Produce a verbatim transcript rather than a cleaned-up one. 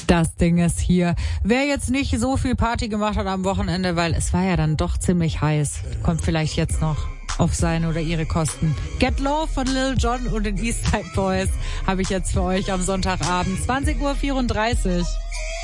Das Ding ist hier. Wer jetzt nicht so viel Party gemacht hat am Wochenende, weil es war ja dann doch ziemlich heiß, kommt vielleicht jetzt noch auf seine oder ihre Kosten. Get Low von Lil Jon und den Eastside Boys habe ich jetzt für euch am Sonntagabend, zwanzig Uhr vierunddreißig.